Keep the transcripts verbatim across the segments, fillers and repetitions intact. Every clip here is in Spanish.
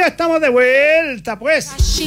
ya estamos de vuelta, pues.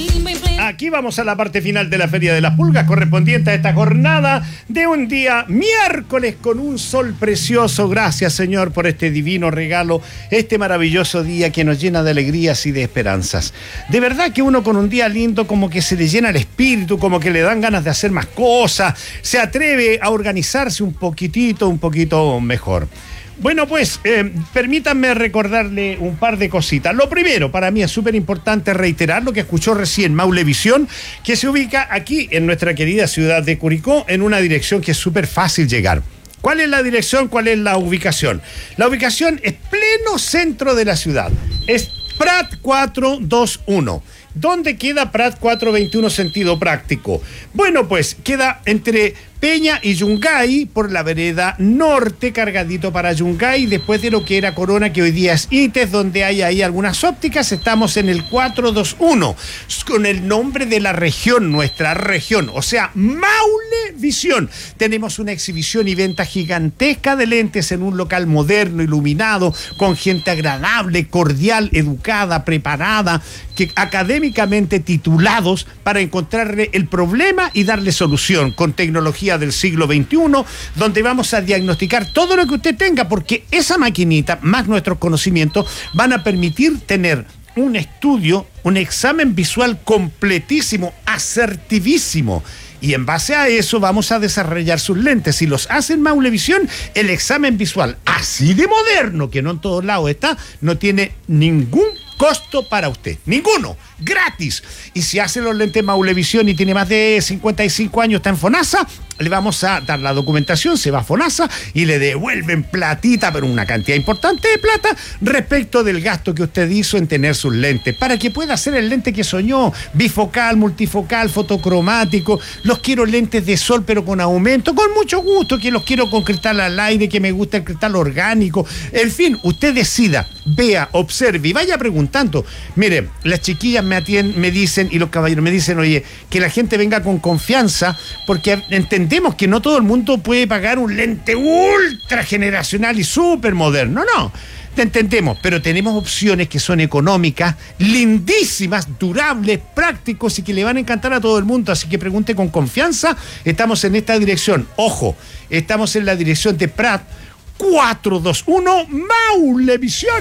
Aquí vamos a la parte final de la Feria de las Pulgas, correspondiente a esta jornada de un día miércoles con un sol precioso. Gracias, Señor, por este divino regalo, este maravilloso día que nos llena de alegrías y de esperanzas. De verdad que uno con un día lindo como que se le llena el espíritu, como que le dan ganas de hacer más cosas, se atreve a organizarse un poquitito, un poquito mejor. Bueno, pues, eh, permítanme recordarle un par de cositas. Lo primero, para mí es súper importante reiterar lo que escuchó recién Maulevisión, que se ubica aquí en nuestra querida ciudad de Curicó, en una dirección que es súper fácil llegar. ¿Cuál es la dirección? ¿Cuál es la ubicación? La ubicación es pleno centro de la ciudad. Es Prat cuatrocientos veintiuno. ¿Dónde queda Prat cuatrocientos veintiuno sentido práctico? Bueno, pues queda entre Peña y Yungay, por la vereda norte, cargadito para Yungay, después de lo que era Corona, que hoy día es Ites, donde hay ahí algunas ópticas. Estamos en el cuatrocientos veintiuno, con el nombre de la región, nuestra región, o sea, Maulevisión. Tenemos una exhibición y venta gigantesca de lentes en un local moderno, iluminado, con gente agradable, cordial, educada, preparada, que académicamente titulados para encontrarle el problema y darle solución, con tecnología del siglo veintiuno, donde vamos a diagnosticar todo lo que usted tenga, porque esa maquinita, más nuestros conocimientos, van a permitir tener un estudio, un examen visual completísimo, asertivísimo. Y en base a eso vamos a desarrollar sus lentes. Si los hacen Maulevisión, el examen visual así de moderno, que no en todos lados está, no tiene ningún costo para usted, ninguno, gratis. Y si hace los lentes Maulevisión y tiene más de cincuenta y cinco años, está en FONASA, le vamos a dar la documentación, se va a FONASA y le devuelven platita, pero una cantidad importante de plata, respecto del gasto que usted hizo en tener sus lentes, para que pueda hacer el lente que soñó, bifocal, multifocal, fotocromático. Los quiero lentes de sol, pero con aumento, con mucho gusto, que los quiero con cristal al aire, que me gusta el cristal orgánico. En fin, usted decida, vea, observe y vaya preguntando. Mire, las chiquillas me atienden, me dicen, y los caballeros me dicen, oye, que la gente venga con confianza, porque entendemos que no todo el mundo puede pagar un lente ultra generacional y súper moderno. No, te entendemos, pero tenemos opciones que son económicas, lindísimas, durables, prácticos y que le van a encantar a todo el mundo. Así que pregunte con confianza. Estamos en esta dirección. Ojo, estamos en la dirección de Prat cuatrocientos veintiuno, Maulevisión.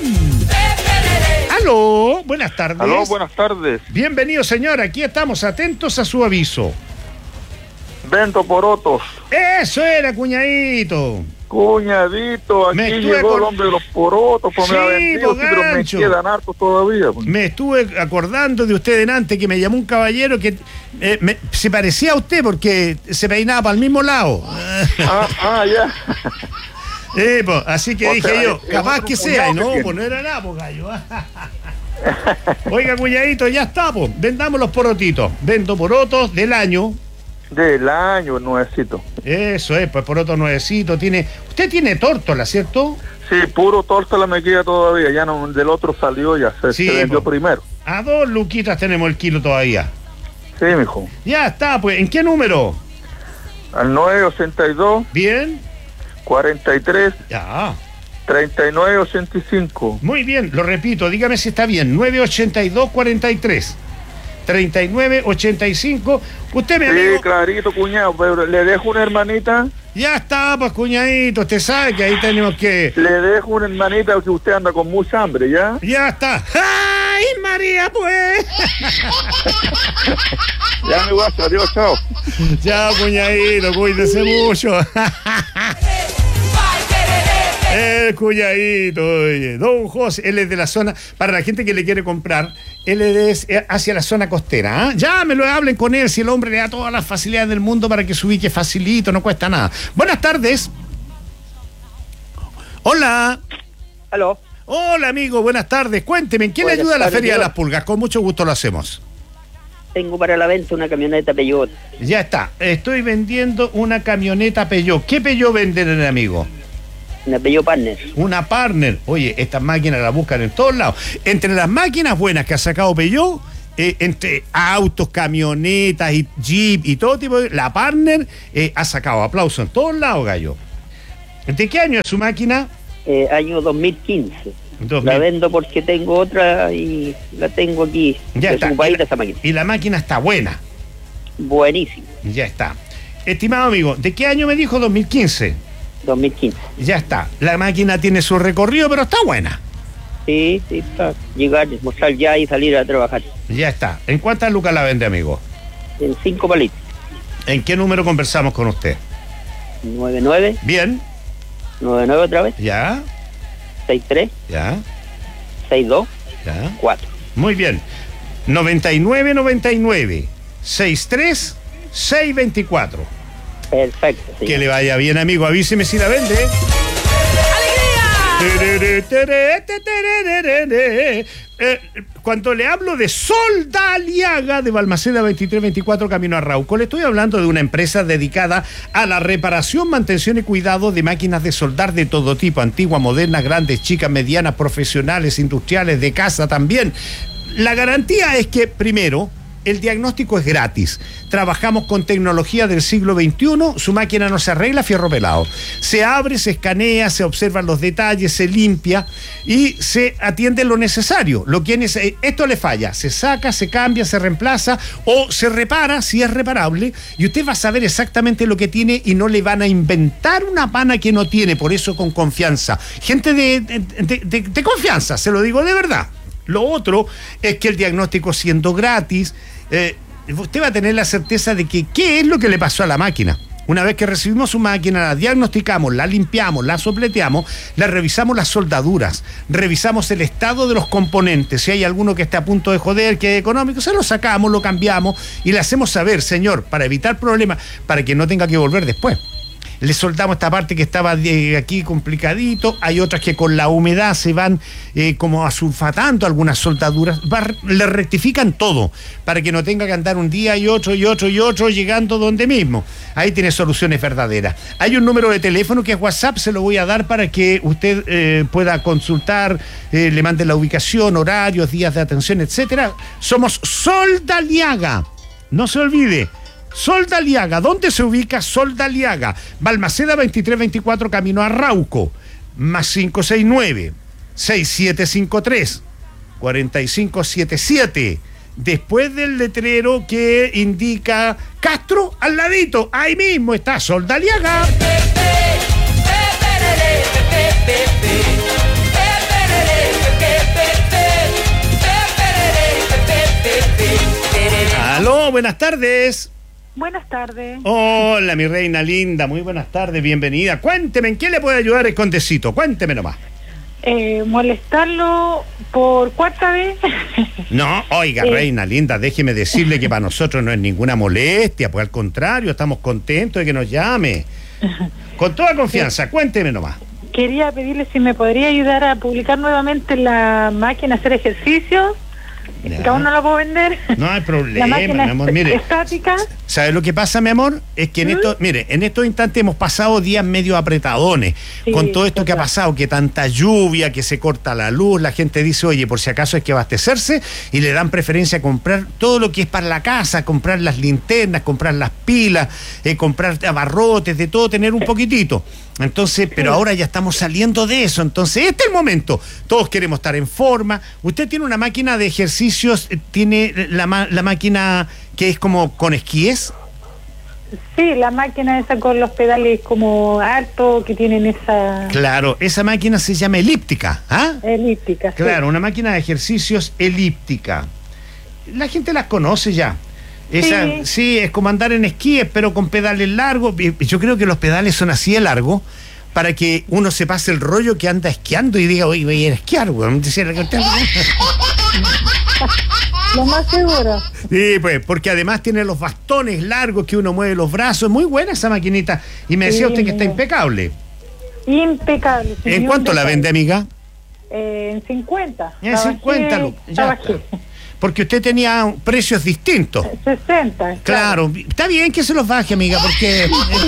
Aló, buenas tardes. Aló, buenas tardes. Bienvenido, señor. Aquí estamos atentos a su aviso. Vendo porotos. Eso era, cuñadito. Cuñadito, aquí llegó con... el hombre de los porotos, pues sí, me ha vendido, sí, pero me quedan hartos todavía. Pues. Me estuve acordando de usted delante, que me llamó un caballero que eh, me, se parecía a usted porque se peinaba para el mismo lado. Ah, ah, ya. Eh, pues, así que o dije sea, yo, es, capaz es que sea, y no, que pues no era nada, pues gallo. Oiga, cuñadito, ya está, pues, vendamos los porotitos. Vendo porotos del año. Del año, nuevecito. Eso es, pues poroto nuevecito. Tiene, usted tiene tórtola, ¿cierto? Sí, puro tórtola me queda todavía, ya no, del otro salió, ya se, sí, se vendió pues, primero. A dos luquitas tenemos el kilo todavía. Sí, mijo. Ya está, pues, ¿en qué número? Al nueve ochenta y dos. Bien. cuarenta y tres. Ya. treinta y nueve ochenta y cinco. Muy bien, lo repito, dígame si está bien. nueve ochenta y dos cuarenta y tres. treinta y nueve ochenta y cinco. Usted me sí, amigo... clarito, cuñado, pero le dejo una hermanita. Ya está, pues, cuñadito, usted sabe que ahí tenemos que... Le dejo una hermanita que usted anda con mucha hambre, ¿ya? Ya está. ¡Ay, María, pues! Ya me voy a adiós, chao. Chao, cuñadito, cuídese mucho. El cuñadito, oye, don José, él es de la zona, para la gente que le quiere comprar, él es hacia la zona costera, ¿eh? Llámelo, hablen con él, si el hombre le da todas las facilidades del mundo para que se ubique facilito, no cuesta nada. Buenas tardes. Hola. Aló. Hola, amigo, buenas tardes. Cuénteme, ¿en qué le ayuda a la Feria de las Pulgas? Con mucho gusto lo hacemos. Tengo para la venta una camioneta Peugeot. Ya está, estoy vendiendo una camioneta Peugeot. ¿Qué Peugeot venden, amigo? Una Peugeot Partner. Una Partner. Oye, estas máquinas las buscan en todos lados. Entre las máquinas buenas que ha sacado Peugeot, eh, entre autos, camionetas y jeep y todo tipo de... La Partner eh, ha sacado aplausos en todos lados, gallo. ¿De qué año es su máquina? Eh, año dos mil quince. dos La mil. vendo porque tengo otra y la tengo aquí. Ya está. desocupadita esa máquina. Y la máquina está buena. Buenísimo. Ya está. Estimado amigo, ¿de qué año me dijo? dos mil quince. dos mil quince. Ya está. La máquina tiene su recorrido, pero está buena. Sí, sí, para llegar, mostrar ya y salir a trabajar. Ya está. ¿En cuántas lucas la vende, amigo? En cinco palitos. ¿En qué número conversamos con usted? nueve nueve, Bien. nueve nueve otra vez, Ya. seis tres, Ya. seis dos, Ya. cuatro. Muy bien. noventa y nueve noventa y nueve sesenta y tres seiscientos veinticuatro. Perfecto, sí. Que le vaya bien, amigo. Avíseme si la vende. Eh, cuando le hablo de Soldaliaga de Balmaceda veintitrés veinticuatro camino a Rauco, le estoy hablando de una empresa dedicada a la reparación, mantención y cuidado de máquinas de soldar de todo tipo, antiguas, modernas, grandes, chicas, medianas, profesionales, industriales, de casa también. La garantía es que, primero, el diagnóstico es gratis. Trabajamos con tecnología del siglo veintiuno, su máquina no se arregla fierro pelado. Se abre, se escanea, se observan los detalles, se limpia y se atiende lo necesario. Lo que es, esto le falla, se saca, se cambia, se reemplaza o se repara si es reparable y usted va a saber exactamente lo que tiene y no le van a inventar una pana que no tiene. Por eso, con confianza. Gente de, de, de, de confianza, se lo digo de verdad. Lo otro es que el diagnóstico, siendo gratis, eh, usted va a tener la certeza de que qué es lo que le pasó a la máquina. Una vez que recibimos su máquina, la diagnosticamos, la limpiamos, la sopleteamos, la revisamos las soldaduras, revisamos el estado de los componentes. Si hay alguno que esté a punto de joder, que es económico, se lo sacamos, lo cambiamos y le hacemos saber, señor, para evitar problemas, para que no tenga que volver después. Le soltamos esta parte que estaba de aquí complicadito, hay otras que con la humedad se van eh, como asulfatando algunas soldaduras, va, le rectifican todo, para que no tenga que andar un día y otro y otro y otro llegando donde mismo. Ahí tiene soluciones verdaderas. Hay un número de teléfono que es WhatsApp, se lo voy a dar para que usted eh, pueda consultar, eh, le mande la ubicación, horarios, días de atención, etcétera. Somos Soldaliaga, no se olvide. Soldaliaga, ¿dónde se ubica Soldaliaga? Balmaceda veintitrés veinticuatro camino a Rauco, más cinco seis nueve, seis siete cinco tres, cuatro cinco siete siete. Después del letrero que indica Castro, al ladito, ahí mismo está Soldaliaga. Aló, buenas tardes. Buenas tardes. Hola, mi reina linda, muy buenas tardes, bienvenida. Cuénteme, ¿en qué le puede ayudar el Condecito? Cuénteme nomás. Eh, molestarlo por cuarta vez. No, oiga, Eh. reina linda, déjeme decirle que para nosotros no es ninguna molestia, pues al contrario, estamos contentos de que nos llame. Con toda confianza, cuénteme nomás. Quería pedirle si me podría ayudar a publicar nuevamente la máquina, hacer ejercicios. Ya. Que aún no la puedo vender. No hay La problema, máquina mi amor, mire. estática. ¿Sabe lo que pasa, mi amor? Es que en ¿Mm? estos, mire, en estos instantes hemos pasado días medio apretadones, Sí, con todo esto que ha total. pasado, que tanta lluvia, que se corta la luz, la gente dice, oye, por si acaso hay que abastecerse, y le dan preferencia a comprar todo lo que es para la casa, comprar las linternas, comprar las pilas, eh, comprar abarrotes, de todo, tener un poquitito. Entonces, pero ahora ya estamos saliendo de eso, entonces este es el momento. Todos queremos estar en forma. Usted tiene una máquina de ejercicios, eh, tiene la, ma- la máquina que es como con esquíes. Sí, la máquina esa con los pedales como alto que tienen esa Claro, esa máquina se llama elíptica, ¿ah? elíptica. sí. Claro, una máquina de ejercicios elíptica. La gente las conoce ya. Esa, sí. Sí. es como andar en esquíes, pero con pedales largos. Y yo creo que los pedales son así de largos para que uno se pase el rollo que anda esquiando y diga, oye, voy a ir a esquiar, güey. Lo más seguro. Sí, pues, porque además tiene los bastones largos que uno mueve los brazos. Muy buena esa maquinita. Y me decía Sí, usted que está mira. impecable. Impecable. ¿En sí, cuánto la impecable. vende, amiga? Eh, en cincuenta. En cincuenta, Lu- ya trabajé. está. Porque usted tenía precios distintos. sesenta. Claro, está bien que se los baje, amiga, porque...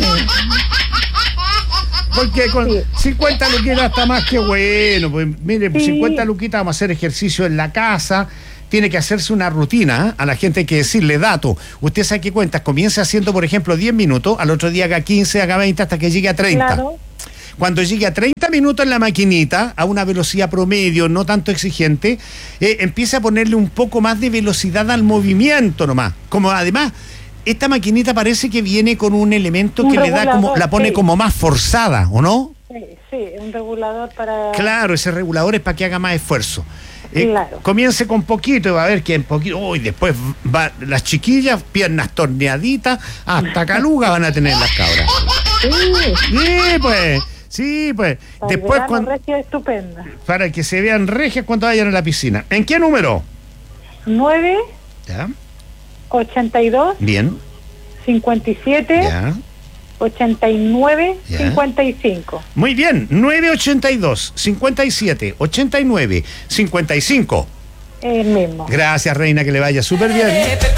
Porque con Sí. cincuenta luquitas está más que bueno. Pues mire, por Sí. cincuenta luquitas vamos a hacer ejercicio en la casa. Tiene que hacerse una rutina, ¿eh? A la gente hay que decirle datos. Usted sabe qué cuentas, comience haciendo, por ejemplo, diez minutos, al otro día haga quince, haga veinte, hasta que llegue a treinta. Claro. Cuando llegue a treinta minutos en la maquinita, a una velocidad promedio, no tanto exigente, eh, empieza a ponerle un poco más de velocidad al movimiento nomás. Como además, esta maquinita parece que viene con un elemento un que le da como, la pone sí. como más forzada, ¿o no? Sí, sí, un regulador para... Claro, ese regulador es para que haga más esfuerzo. Eh, claro. Comience con poquito y va a ver que en poquito, uy, después va, las chiquillas, piernas torneaditas, hasta caluga van a tener las cabras. Sí, sí pues, sí, pues. Para después cuando, regia estupenda. Para que se vean regias cuando vayan a la piscina. ¿En qué número? nueve, ya. ochenta y dos, bien. cincuenta y siete, ya. ochenta y nueve, ya. cincuenta y cinco. Muy bien, nueve ochenta y dos, cincuenta y siete, ochenta y nueve, cincuenta y cinco. El mismo. Gracias, reina, que le vaya súper bien.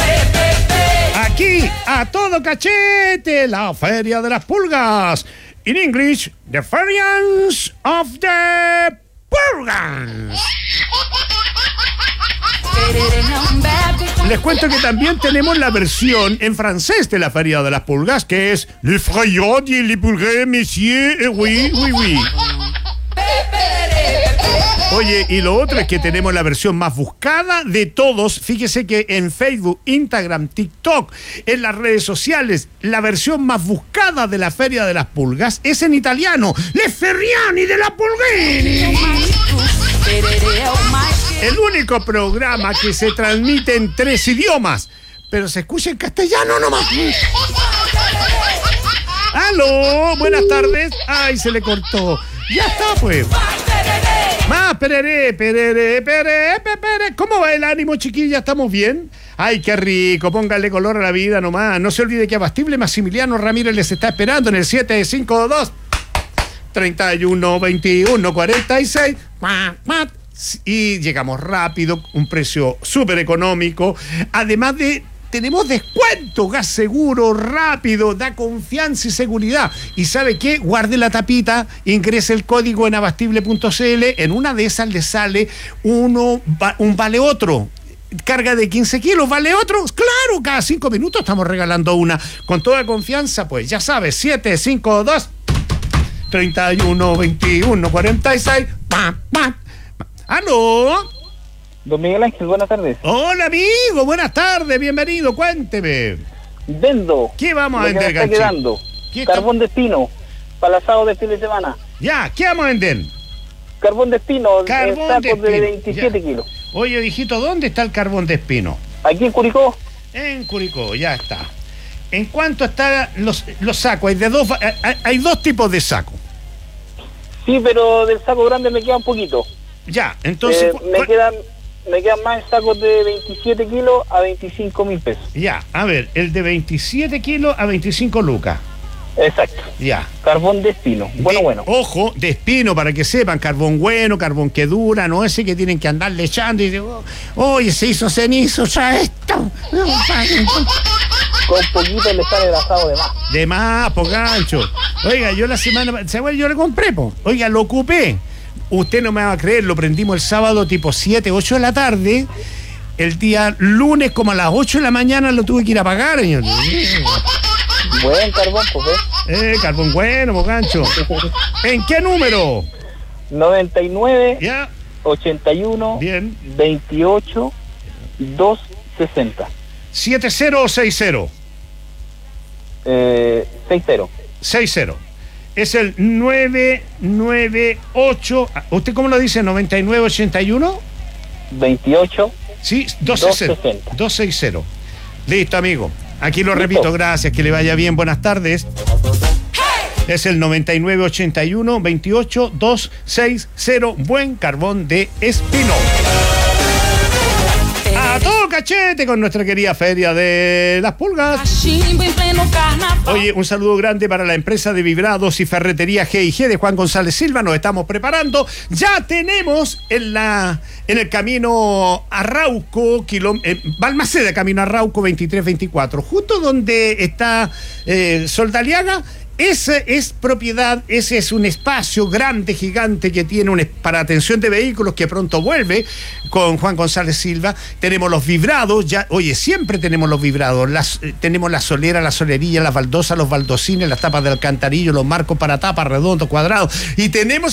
Aquí, a todo cachete, la Feria de las Pulgas. In English, the Ferians of the Pulgas. Les cuento que también tenemos la versión en francés de la Feria de las Pulgas, que es Le Frayot et les Pulgues, Monsieur, eh, oui, oui, oui. Oye, y lo otro es que tenemos la versión más buscada de todos. Fíjese que en Facebook, Instagram, TikTok, en las redes sociales, la versión más buscada de la Feria de las Pulgas es en italiano. Le Ferriani de la Pulguini. El único programa que se transmite en tres idiomas, pero se escucha en castellano nomás. ¡Aló! Buenas tardes. ¡Ay, se le cortó! Ya está, pues. Más, pereré, pereré, pereré, pereré. ¿Cómo va el ánimo, chiquilla? ¿Estamos bien? Ay, qué rico, póngale color a la vida nomás. No se olvide que Abastible Maximiliano Ramírez les está esperando en el siete cinco dos, treinta y uno, veintiuno, cuarenta y seis. Y llegamos rápido, un precio súper económico. Además de... tenemos descuento, gas seguro, rápido, da confianza y seguridad. ¿Y sabe qué? Guarde la tapita, ingrese el código en abastible punto c l. En una de esas le sale uno, un vale otro. Carga de quince kilos, ¿vale otro? Claro, cada cinco minutos estamos regalando una. Con toda confianza, pues ya sabes, siete cinco dos, treinta y uno, veintiuno, cuarenta y seis. ¡Pam, pam! ¡Aló! Don Miguel Ángel, buenas tardes. Hola, amigo, buenas tardes, bienvenido, cuénteme. Vendo. ¿Qué vamos a lo que vender, me está Ganchi? quedando. ¿Qué Carbón está... de espino, para el asado de fin de semana. Ya, ¿qué vamos a vender? Carbón de espino, Carbón sacos de, espino. de veintisiete ya. kilos. Oye, hijito, ¿dónde está el carbón de espino? Aquí en Curicó. En Curicó, ya está. ¿En cuánto están los, los sacos? Hay, de dos, hay, hay dos tipos de saco. Sí, pero del saco grande me queda un poquito. Ya, entonces... Eh, me quedan... Me quedan más sacos de veintisiete kilos a veinticinco mil pesos. Ya, a ver, el de veintisiete kilos a veinticinco lucas. Exacto. Ya. Carbón de espino. Bueno, de, bueno. Ojo, de espino, para que sepan, carbón bueno, carbón que dura, no ese que tienen que andarle echando y digo, oye, se hizo cenizo, ya esto. Con poquito le sale el asado de más. De más, po, gancho. Oiga, yo la semana, yo le compré, po. Oiga, lo ocupé. Usted no me va a creer, lo prendimos el sábado tipo siete, ocho de la tarde. El día lunes como a las ocho de la mañana lo tuve que ir a pagar, señor. Buen carbón, pues. Eh, carbón bueno, po, gancho. ¿En qué número? noventa y nueve, ya. ochenta y uno, bien. veintiocho, doscientos sesenta. ¿siete cero o seis cero? Eh, seis cero. seis cero. Es el nueve nueve ocho. ¿Usted cómo lo dice? ¿noventa y nueve ochenta y uno? veintiocho. Sí, doscientos sesenta. doscientos sesenta. Listo, amigo. Aquí lo Listo. repito, gracias, que le vaya bien, buenas tardes. Es el noventa y nueve ochenta y uno, veintiocho, doscientos sesenta. Buen carbón de espino. A todo cachete con nuestra querida Feria de las Pulgas. Oye, un saludo grande para la empresa de vibrados y ferretería G y G de Juan González Silva. Nos estamos preparando. Ya tenemos en la en el camino Arrauco, kilom, eh, Balmaceda, camino Arrauco veintitrés veinticuatro, justo donde está eh, Soldaliaga. ese es propiedad, ese es un espacio grande, gigante que tiene un, para atención de vehículos que pronto vuelve con Juan González Silva. Tenemos los vibrados, ya, oye, siempre tenemos los vibrados, las, eh, tenemos la solera, la solería, las baldosas, los baldocines, las tapas de alcantarillo, los marcos para tapas, redondos, cuadrados, y tenemos